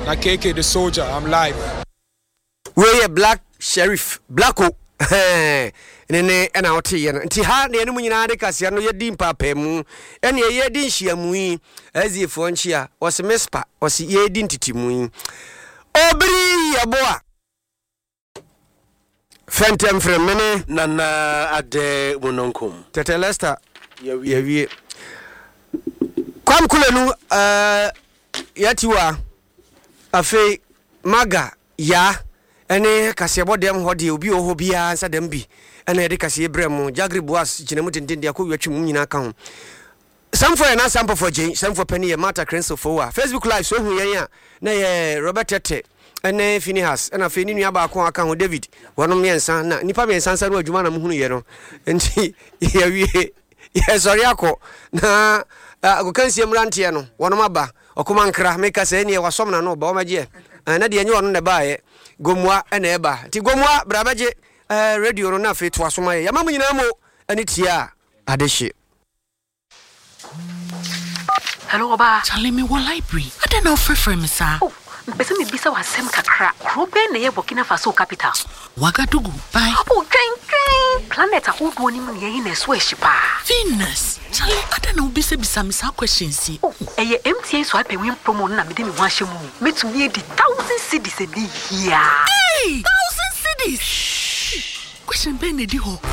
na KK the soldier, I'm live. We black sheriff, blacko. Nene ena oti ye nti ha ne enu nyina de kase no ye din papa mu ene ye din hia mu yi azifo nchi a wose mespa wose ye din titimu yi obri yeboa fentem fremene nana ade mononkum tete Lester ye wie kwam kulenu yatiwa afi maga ya ene kase bodem hode obi oho bia ansa dem bi ene de kase ebrem jagri boas kinemu tentende akọ twetwe mu nyina ka ho samfo ya na sample for Jane samfo pani ye mata crenso for Facebook live so hu yan na ye Robert Tete ene Finihas ena fe ni nua ba ko aka ho David wonom yensa na nipa be yensa no adwuma na mu hunu ye no enti ye wie ye sori akọ na agokansie mrantie no wonom aba okoma nkra meka se ne wasom na no ba o magie na de enye wono ne baaye gomwa ena eba ti gomwa brabaje radio no na fe to asoma ye yamamu nyina mo ani tia adehye. Hello Oba. Charlie me one library. I don't know for me sir. Oh, mpese me bisa wasem kakra. Krobe na ye Burkina Faso capital. Wagadugu. Bye. Apo twen. Planet ahodo ni mu ye na so ehyipa. Venus. Charlie, I don't know bisa me sa questions. Oh, eye MTN so ape win promo na me de me ho ahye mu. Metumi e di 1000 cedis e di here. Hey, 1000 cedis. Question be na di ho.